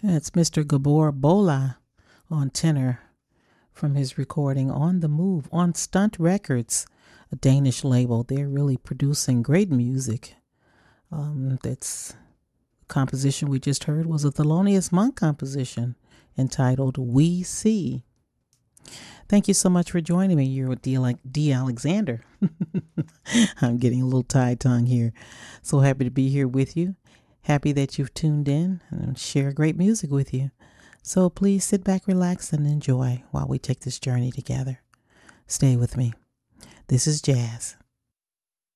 That's Mr. Gabor Bola on tenor from his recording On the Move on Stunt Records, a Danish label. They're really producing great music. That's composition we just heard was a Thelonious Monk composition entitled We See. Thank you so much for joining me. You're with D. Alexander. I'm getting a little tie-tongue here. So happy to be here with you. Happy that you've tuned in and share great music with you. So please sit back, relax, and enjoy while we take this journey together. Stay with me. This is Jazz.